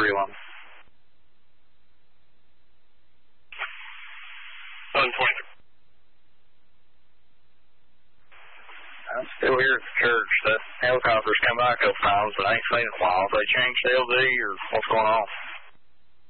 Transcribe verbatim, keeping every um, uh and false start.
three one. one twenty. I'm still here at the church. The helicopters come by a couple times, but I ain't seen it in a while. Have they changed the L D or what's going on?